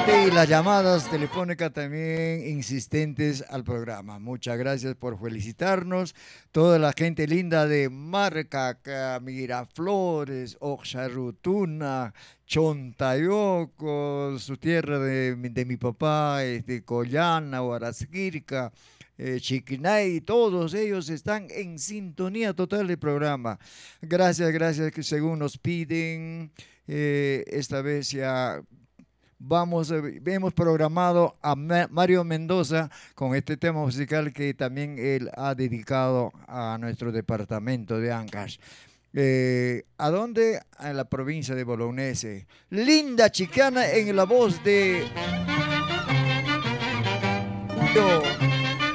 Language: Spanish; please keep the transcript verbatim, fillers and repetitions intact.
y las llamadas telefónicas también insistentes al programa. Muchas gracias por felicitarnos. Toda la gente linda de Marcaca, Miraflores, Oxarutuna, Chontayoco, su tierra de, mi- de mi papá, este, Collana, Huarasquirca, eh, Chiquinay, todos ellos están en sintonía total del programa. Gracias, gracias que según nos piden, eh, esta vez ya vamos, eh, hemos programado a Ma- Mario Mendoza con este tema musical que también él ha dedicado a nuestro departamento de Ancash. Eh, ¿a dónde? A la provincia de Bolognese. Linda Chicana en la voz de... Julio.